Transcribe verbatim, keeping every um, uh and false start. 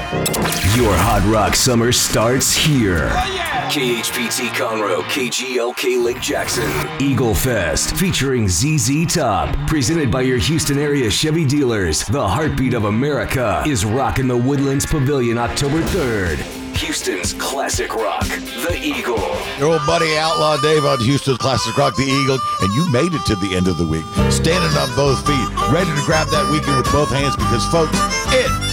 Your Hot Rock summer starts here. Oh, yeah. K H P T Conroe, K G L K Lake Jackson, Eagle Fest featuring Z Z Top. Presented by your Houston area Chevy dealers, the heartbeat of America is rocking the Woodlands Pavilion October third. Houston's classic rock, the Eagle. Your old buddy Outlaw Dave on Houston's Classic Rock, the Eagle, and you made it to the end of the week. Standing on both feet, ready to grab that weekend with both hands because, folks, it